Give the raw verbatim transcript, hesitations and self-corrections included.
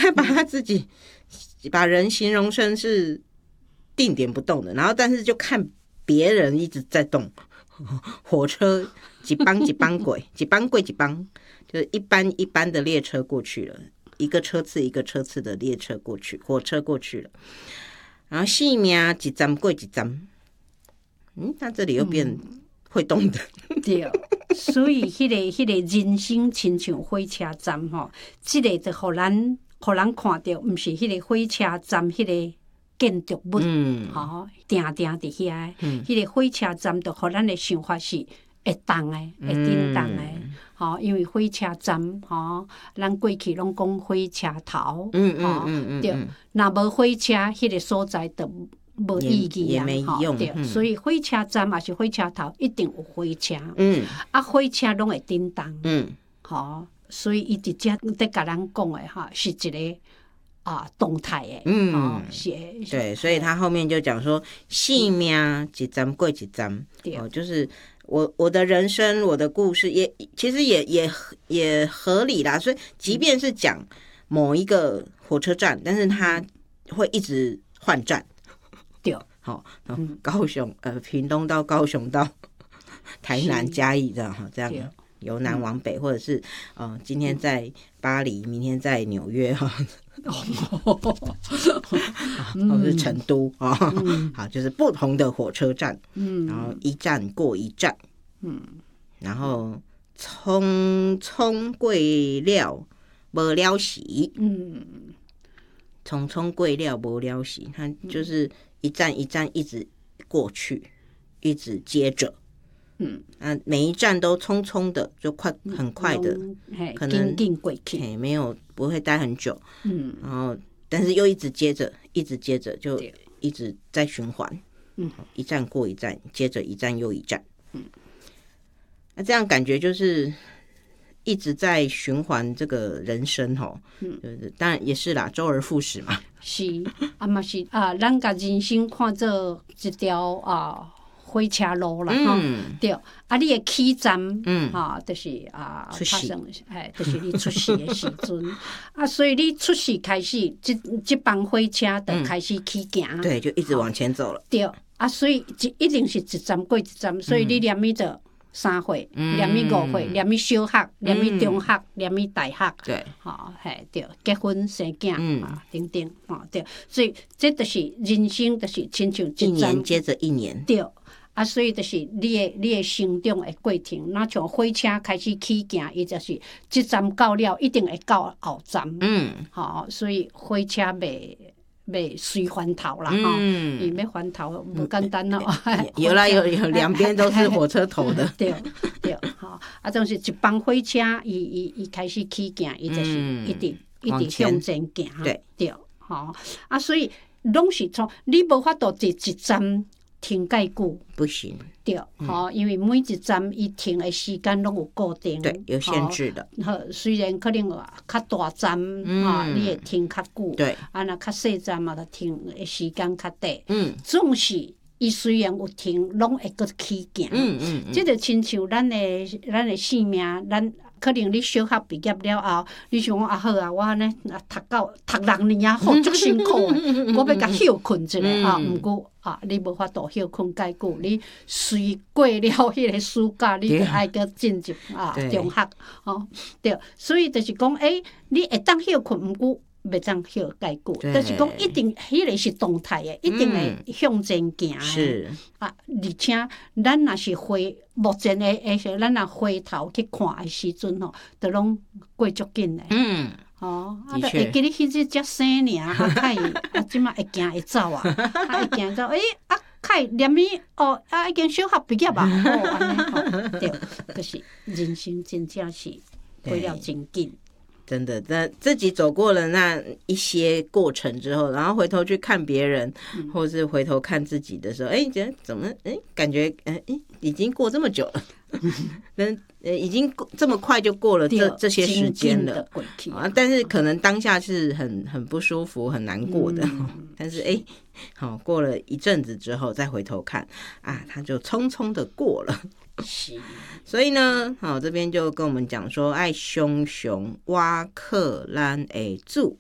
他把他自己把人形容成是定点不动的，然后但是就看别人一直在动，火车几班几班轨，几班轨几班，就是一班一班的列车过去了，一个车次一个车次的列车过去，火车过去了，然后性命几站过几站，嗯，他这里又变会动的， 嗯、对，所以迄、那个迄、那个人生亲像火车站吼，这个就互咱互咱看到，毋是迄个火车站迄个建筑物， 嗯， 吼，定定伫遐，嗯，迄、那个火车站就互咱的想法是会动诶，会叮当诶，吼、嗯，因为火车站，吼，咱过去拢讲火车头， 嗯嗯嗯嗯， 对，若无火车，迄、那个所在就无意义啊， 吼， 对、嗯，所以火车站也是火车头，一定有火车， 嗯， 啊，火车拢会叮当， 嗯， 吼，所以伊直接在甲咱讲诶，哈，是一个。啊，动态诶， 嗯， 哦、是， 对，所以他后面就讲说，性命一站过一站，哦，就是我我的人生，我的故事也其实也也也合理啦。所以即便是讲某一个火车站，但是他会一直换站， 对， 好、哦，高雄呃屏东到高雄到台南嘉义这样哈，这样。由南往北，或者是呃，今天在巴黎，明天在纽约哈，或者是成都啊、嗯，好，就是不同的火车站，嗯，然后一站过一站，嗯，然后匆匆过了无了时，嗯，匆匆过了无了时，它就是一站一站一直过去，一直接着。嗯，啊，每一站都匆匆的，就快很快的， 嗯、 可能紧过去， 没有不会待很久，嗯，然后但是又一直接着，一直接着，就一直在循环，嗯，一站过一站，接着一站又一站，嗯，那、啊、这样感觉就是一直在循环这个人生吼，嗯，就是当然也是啦，周而复始嘛， 是啊嘛是啊，咱甲人生看做一条啊。火车路啦，吼、嗯，对，啊，你的起站，嗯，哈、啊，就是啊， 出世， 哎，就是你出世的时阵，啊，所以你出世开始，这这班火车就开始起行、嗯， 对，就一直往前走了， 对，啊，所以一一定是一站过一站，所以你念伊就三岁，念伊五岁，念伊小学，念伊中學，念伊大學， 对， 吼，嘿，对，結婚生囝、嗯、啊，等等，吼，對，所以這就是人生，就是親像一年接着一年， 對。啊，所以就是你的你的成長的過程，那像火車開始起行，伊就是這站到了，一定會到後站。嗯，好、哦，所以火車袂袂隨翻頭啦，哈、嗯，伊、哦、要翻頭不簡單咯、嗯。 有啦，有有兩邊都是火車頭的。 對對，好，啊，就是一班火車，伊伊伊開始起行，伊就是一直、嗯、一直向前行。 對對，好，啊，所以攏是從你無法度一一站。停介久不行， 对，吼、嗯，因為每一站伊停的時間攏有固定， 對，有限制的。 好，雖然可能較大站，嗯、啊，你會停較久， 對， 啊，若較細站嘛，就停的時間較短， 嗯， 總是伊雖然有停，攏會閣起行，嗯嗯嗯，這就親像咱的咱的性命，咱。可能你小學畢業了後，你想講啊好啊，我安尼讀到讀六年啊，好足辛苦誒，我要甲休困一下啊，毋過啊，你無法度休困介久，你隨過了迄個暑假，你就愛閣進入啊中學，吼對，所以就是講，誒，你會當休困，毋過袂當休介久，就是講一定迄個是動態誒，一定會向前行誒，啊，而且咱若是回目前誒誒，咱若回頭去看誒時陣吼，都攏過足緊誒。嗯，哦，啊，會記你迄日才生爾，啊，較伊啊，即馬會行會走啊，啊，會行走，誒，啊，較伊念伊哦，啊，已經小學畢業啊，哦，安尼吼，對，就是人生真正是過了真緊。 真的，那自己走过了那一些过程之后，然后回头去看别人，嗯、或者是回头看自己的时候，哎，觉得怎么，哎，感觉，哎，已经过这么久了，嗯，呃，已经这么快就过了这这些时间了啊！但是可能当下是很很不舒服、很难过的，嗯、但是哎，好过了一阵子之后再回头看啊，他就匆匆的过了。所以呢，好，这边就跟我们讲说，爱熊熊挖克兰诶住